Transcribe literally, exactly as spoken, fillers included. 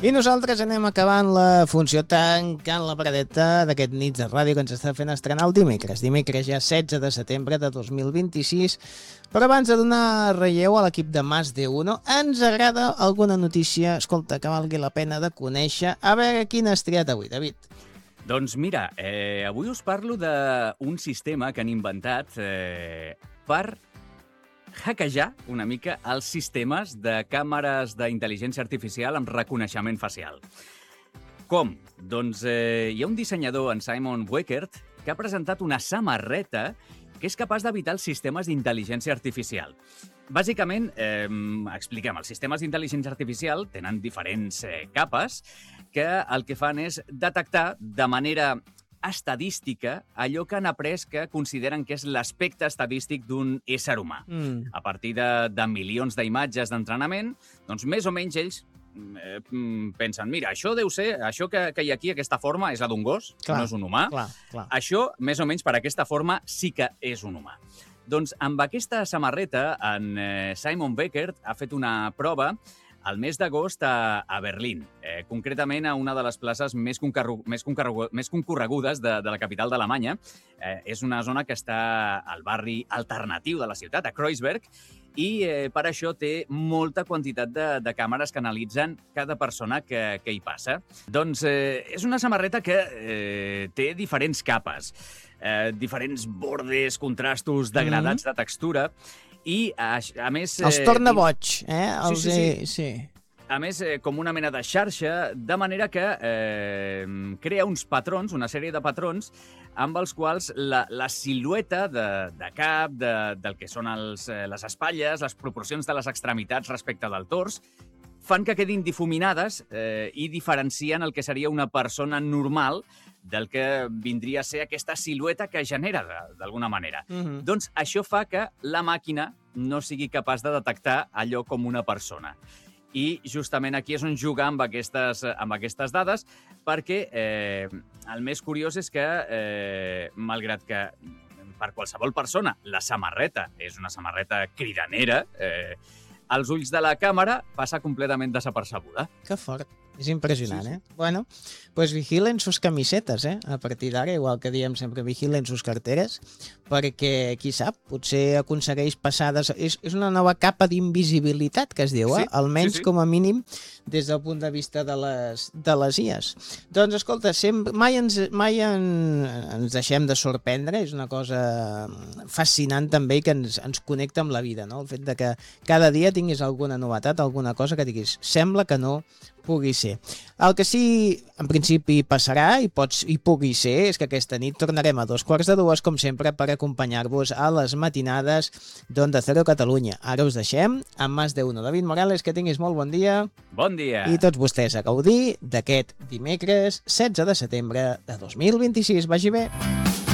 I nosaltres anem acabant la funció tancant la paradeta d'aquest nit de ràdio que ens està fent estrenar el dimecres. Dimecres ja setze de setembre de dos mil vint-i-sis. Però abans de donar relleu a l'equip de Más de Uno, ens agrada alguna notícia, escolta, que valgui la pena de conèixer. A veure quina has triat avui, David. Doncs mira, eh, avui us parlo d'un sistema que han inventat eh, per hackejar una mica els sistemes de càmeres d'intel·ligència artificial amb reconeixement facial. Com? Doncs eh, hi ha un dissenyador, en Simon Weckert, que ha presentat una samarreta que és capaç d'evitar els sistemes d'intel·ligència artificial. Bàsicament, eh, expliquem, els sistemes d'intel·ligència artificial tenen diferents eh, capes que el que fan és detectar de manera estadística allò que han après que consideren que és l'aspecte estadístic d'un ésser humà. Mm. A partir de, de milions d'imatges d'entrenament, doncs més o menys ells eh, pensen, mira, això deu ser, això que, que hi ha aquí, aquesta forma, és la d'un gos, clar, no és un humà. Clar, clar. Això, més o menys, per aquesta forma, sí que és un humà. Doncs amb aquesta samarreta, en eh, Simon Weckert ha fet una prova al mes d'agost a, a Berlín, eh, concretament a una de les places més, concarru, més, concarru, més concorregudes de, de la capital d'Alemanya. Eh, és una zona que està al barri alternatiu de la ciutat, a Kreuzberg, i eh, per això té molta quantitat de, de càmeres que analitzen cada persona que, que hi passa. Doncs eh, és una samarreta que eh, té diferents capes, eh, diferents bordes, contrastos, degradats mm-hmm. de textura, i, a, a més... Els torna boig, eh? Els, sí, sí, sí. sí. A més, eh, com una mena de xarxa, de manera que eh, crea uns patrons, una sèrie de patrons, amb els quals la, la silueta de, de cap, de, del que són els, eh, les espatlles, les proporcions de les extremitats respecte del tors, fan que quedin difuminades eh, i diferencien el que seria una persona normal del que vindria a ser aquesta silueta que genera d'alguna manera. Mm-hmm. Doncs això fa que la màquina no sigui capaç de detectar allò com una persona. I justament aquí és on juga amb aquestes, amb aquestes dades, perquè eh, el més curiós és que, eh, malgrat que per qualsevol persona la samarreta és una samarreta cridanera, eh, als ulls de la càmera passa completament desapercebuda. Que fort. És impressionant, sí, sí. eh? Bueno, pues vigilen sus camisetes, eh? A partir d'ara, igual que diem sempre, vigilen sus carteres, perquè, qui sap, potser aconsegueix passar... Des... És, és una nova capa d'invisibilitat, que es diu, eh? Sí, almenys sí, sí. com a mínim des del punt de vista de les, de les I As. Doncs, escolta, sempre, mai, ens, mai en, ens deixem de sorprendre, és una cosa fascinant també que ens, ens connecta amb la vida, no? El fet de que cada dia tinguis alguna novetat, alguna cosa que diguis, sembla que no pugui ser. El que sí, en principi, passarà i, pots, i pugui ser és que aquesta nit tornarem a dos quarts de dues, com sempre, per acompanyar-vos a les matinades d'Onda Cero Catalunya. Ara us deixem amb Más de Uno. David Morales, que tinguis molt bon dia. Bon dia. I tots vostès a gaudir d'aquest dimecres setze de setembre de dos mil vint-i-sis. Vagi bé.